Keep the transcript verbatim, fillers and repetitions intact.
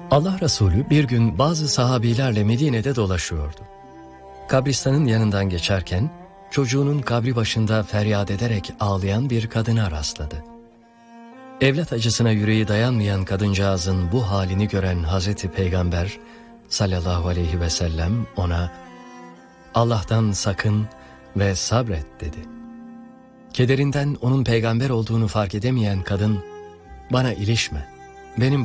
Allah Resulü bir gün bazı sahabilerle Medine'de dolaşıyordu. Kabristanın yanından geçerken çocuğunun kabri başında feryat ederek ağlayan bir kadına rastladı. Evlat acısına yüreği dayanmayan kadıncağızın bu halini gören Hazreti Peygamber sallallahu aleyhi ve sellem ona "Allah'tan sakın ve sabret" dedi. Kederinden onun peygamber olduğunu fark edemeyen kadın "Bana ilişme, benim